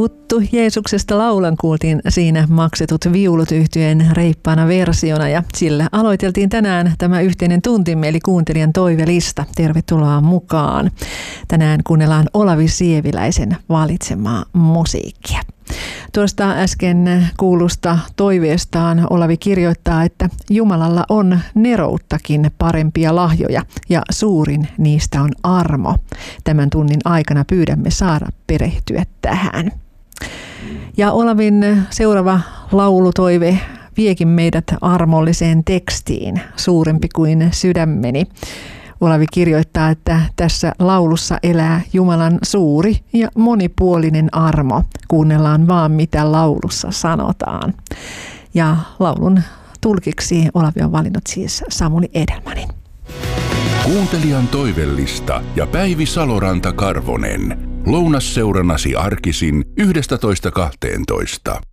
Tuttu Jeesuksesta laulan kuultiin siinä maksetut viulut yhtyeen reippaana versiona ja sillä aloiteltiin tänään tämä yhteinen tuntimme eli kuuntelijan toivelista. Tervetuloa mukaan. Tänään kuunnellaan Olavi Sieviläisen valitsemaa musiikkia. Tuosta äsken kuulusta toiveestaan Olavi kirjoittaa, että Jumalalla on nerouttakin parempia lahjoja ja suurin niistä on armo. Tämän tunnin aikana pyydämme saada perehtyä tähän. Ja Olavin seuraava laulutoive viekin meidät armolliseen tekstiin, suurempi kuin sydämeni. Olavi kirjoittaa, että tässä laulussa elää Jumalan suuri ja monipuolinen armo. Kuunnellaan vaan, mitä laulussa sanotaan. Ja laulun tulkiksi Olavi on valinnut siis Samuli Edelmanin. Kuuntelijan toivellista ja Päivi Saloranta-Karvonen. Lounasseurannasi arkisin 11.12.